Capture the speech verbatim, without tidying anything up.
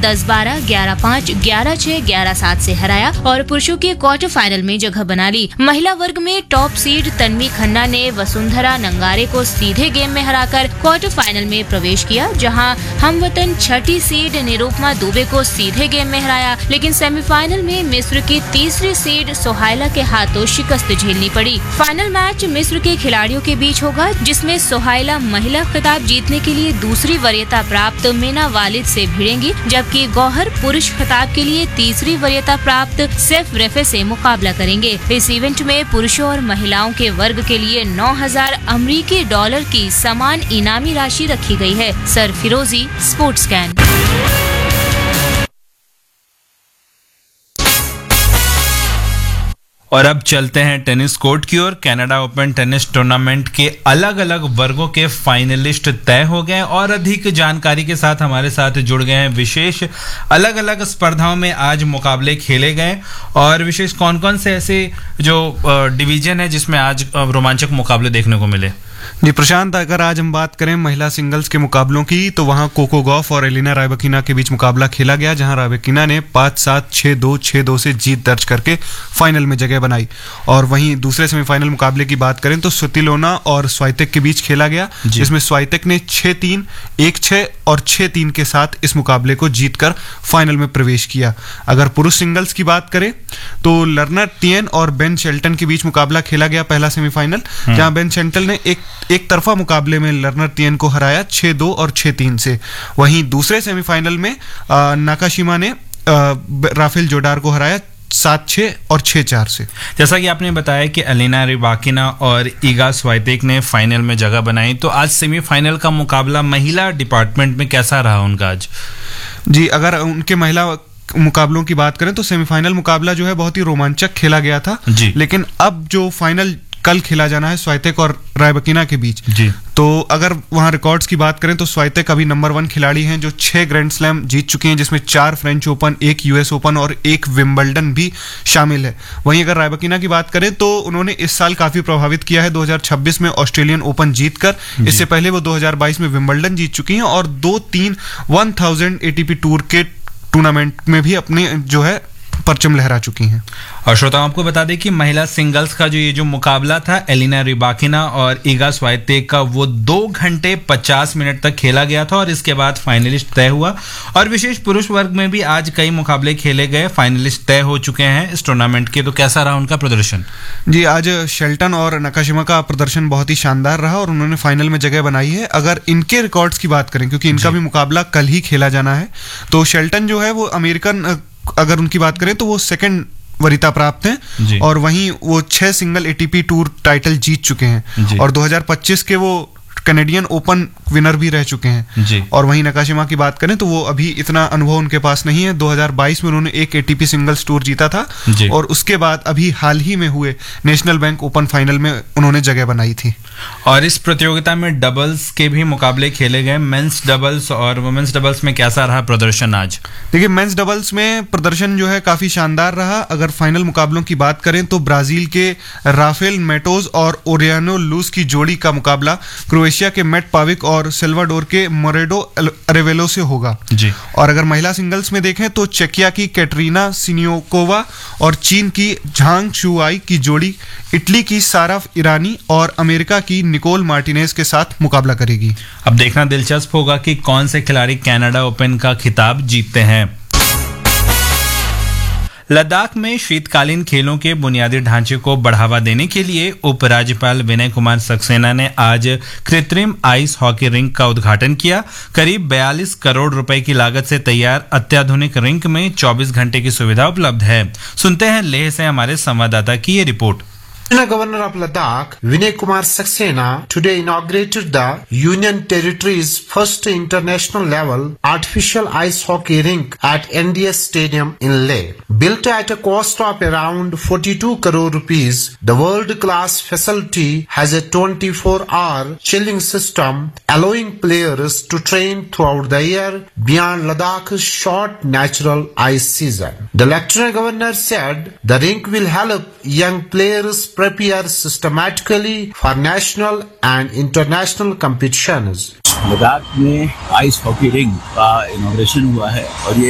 दस बारह, ग्यारह पाँच, ग्यारह छह, ग्यारह सात से हराया और पुरुषों के क्वार्टर फाइनल में जगह बना ली। महिला वर्ग में टॉप सीड तन्वी खन्ना ने वसुंधरा नंगारे को सीधे गेम में हराकर क्वार्टर फाइनल में प्रवेश किया, जहां हमवतन छठी सीड निरुपमा दुबे को सीधे गेम में हराया। लेकिन सेमीफाइनल में मिस्र की तीसरी सीड सोहाइला के हाथों शिकस्त झेलनी पड़ी। फाइनल मैच मिस्र के खिलाड़ियों के बीच होगा, जिसमें सोहाइला महिला खिताब जीतने के लिए दूसरी वरीयता प्राप्त मीना वालिद से भिड़ेंगी, जबकि गौहर पुरुष खिताब के लिए तीसरी वरीयता प्राप्त सैफ रेफे से मुकाबला करेंगे। इस इवेंट में पुरुषों और महिलाओं के वर्ग के लिए नौ हजार अमरीकी डॉलर की समान इनामी राशि रखी गई है। सर फिरोजी, स्पोर्ट्स कैन। और अब चलते हैं टेनिस कोर्ट की ओर। कनाडा ओपन टेनिस टूर्नामेंट के अलग अलग वर्गों के फाइनलिस्ट तय हो गए और अधिक जानकारी के साथ हमारे साथ जुड़ गए हैं विशेष। अलग अलग स्पर्धाओं में आज मुकाबले खेले गए और विशेष कौन कौन से ऐसे जो डिवीजन है जिसमें आज रोमांचक मुकाबले देखने को मिले। जी प्रशांत, अगर आज हम बात करें महिला सिंगल्स के मुकाबलों की तो वहां कोको गॉफ और एलिना रायबकीना के बीच मुकाबला खेला गया, जहां रायबकीना ने पाँच सात, छह दो, छह दो से जीत दर्ज करके फाइनल में जगह बनाई। और वहीं दूसरे सेमीफाइनल मुकाबले की बात करें तो स्वतिलोना और स्वाइतेक के बीच खेला गया, जिसमें स्वाइतेक ने छह तीन, एक छह और छह तीन के साथ इस मुकाबले को जीतकर फाइनल में प्रवेश किया। अगर पुरुष सिंगल्स की बात करें तो लर्नर टियन और बेन शेल्टन के बीच मुकाबला खेला गया, पहला सेमीफाइनल, जहां बेन शेल्टन ने एक एक तरफा मुकाबले में लर्नर टियन को हराया छह दो और छह तीन से। वहीं दूसरे सेमीफाइनल में नाकाशिमा ने राफेल जोडार को हराया सात छह और छह चार से। जैसा कि आपने बताया कि एलिना रिबाकिना और ईगा स्वाइतेक ने फाइनल में जगह बनाई, तो आज सेमीफाइनल का मुकाबला महिला डिपार्टमेंट में कैसा रहा उनका आज? जी, अगर उनके महिला मुकाबलों की बात करें तो सेमीफाइनल मुकाबला जो है बहुत ही रोमांचक खेला गया था, लेकिन अब जो फाइनल कल खेला जाना है स्वाइतेक और रायबकीना के बीच, जी, तो अगर वहां रिकॉर्ड्स की बात करें तो स्वाइतेक अभी नंबर वन खिलाड़ी हैं जो छह ग्रैंड स्लैम जीत चुके हैं, जिसमें चार फ्रेंच ओपन, एक यूएस ओपन और एक विंबलडन भी शामिल है। वहीं अगर रायबकीना की बात करें तो उन्होंने इस साल काफी प्रभावित किया है, दो हज़ार छब्बीस में ऑस्ट्रेलियन ओपन जीतकर। इससे पहले वो दो हज़ार बाईस में विंबलडन जीत चुकी हैं और दो तीन वन थाउजेंड एटीपी टूर के टूर्नामेंट में भी अपने जो है परचम लहरा चुकी हैं। और श्रोताओं आपको बता दें कि महिला सिंगल्स का जो ये जो मुकाबला था एलिना रिबाकिना और ईगा स्वाइतेक का, वो दो घंटे पचास मिनट तक खेला गया था और इसके बाद फाइनलिस्ट तय हुआ। और विशेष पुरुष वर्ग में भी आज कई मुकाबले खेले गए, फाइनलिस्ट तय हो चुके हैं इस टूर्नामेंट के। तो कैसा रहा उनका प्रदर्शन? जी, आज शेल्टन और नाकाशिमा का प्रदर्शन बहुत ही शानदार रहा और उन्होंने फाइनल में जगह बनाई है। अगर इनके रिकॉर्ड्स की बात करें, क्योंकि इनका भी मुकाबला कल ही खेला जाना है, तो शेल्टन जो है वो अमेरिकन, अगर उनकी बात करें तो वो सेकंड वरीयता प्राप्त हैं और वहीं वो छह सिंगल एटीपी टूर टाइटल जीत चुके हैं और दो हज़ार पच्चीस के वो कैनेडियन ओपन विनर भी रह चुके हैं जी। और वहीं नाकाशिमा की बात करें तो वो अभी इतना अनुभव उनके पास नहीं है। दो हज़ार बाईस में उन्होंने एक एटीपी सिंगल्स टूर जीता था और उसके बाद अभी हाल ही में हुए नेशनल बैंक ओपन फाइनल में उन्होंने जगह बनाई थी। और इस प्रतियोगिता में डबल्स के भी मुकाबले खेले गए, मेंस डबल्स और वुमेन्स डबल्स में कैसा रहा प्रदर्शन आज? देखिए, मेंस डबल्स में प्रदर्शन जो है काफी शानदार रहा। अगर फाइनल मुकाबलों की बात करें तो ब्राजील के राफेल मेटोज और ओरियानो लूस की जोड़ी का मुकाबला क्रोएशिया के मेट पाविक और सेल्वाडोर के मोरेडो अरेवेलो से होगा जी। और अगर महिला सिंगल्स में देखें तो चेकिया की कैटरीना सिनियोकोवा और चीन की झांग शुआई की जोड़ी इटली की सारा ईरानी और अमेरिका की निकोल मार्टिनेज के साथ मुकाबला करेगी। अब देखना दिलचस्प होगा कि कौन से खिलाड़ी कनाडा ओपन का खिताब जीतते हैं। लद्दाख में शीतकालीन खेलों के बुनियादी ढांचे को बढ़ावा देने के लिए उपराज्यपाल विनय कुमार सक्सेना ने आज कृत्रिम आइस हॉकी रिंक का उद्घाटन किया। करीब बयालीस करोड़ रुपए की लागत से तैयार अत्याधुनिक रिंक में चौबीस घंटे की सुविधा उपलब्ध है। सुनते हैं लेह से हमारे संवाददाता की ये report. Governor of Ladakh, Vinay Kumar Saxena, today inaugurated the Union Territory's first international level artificial ice hockey rink at N D S Stadium in Leh. Built at a cost of around forty-two crore rupees, the world-class facility has a twenty-four hour chilling system allowing players to train throughout the year beyond Ladakh's short natural ice season. The Lieutenant Governor said the rink will help young players prepare systematically for national and international competitions. Ladakh में ice hockey ring का inauguration हुआ है और ये